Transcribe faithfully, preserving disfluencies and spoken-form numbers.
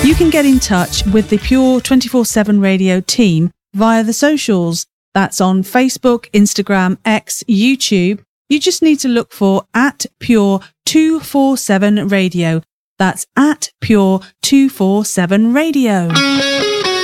You can get in touch with the Pure twenty-four seven Radio team via the socials. That's on Facebook, Instagram, X, YouTube. You just need to look for at Pure two forty-seven Radio. That's at Pure two forty-seven Radio.